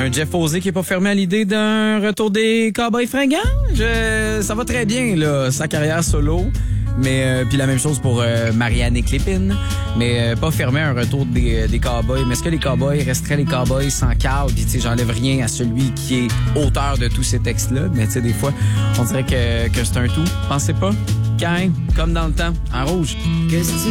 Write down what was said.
un Jeff Osé qui est pas fermé à l'idée d'un retour des Cowboys fringants. Ça va très bien, là, sa carrière solo. Mais puis la même chose pour Marianne et Clépine, mais pas fermé à un retour des Cowboys. Mais est-ce que les Cowboys resteraient les Cowboys sans Carl? Puis tu sais, j'enlève rien à celui qui est auteur de tous ces textes-là. Mais tu sais, des fois, on dirait que c'est un tout. Pensez pas? Quand, comme dans le temps, en rouge.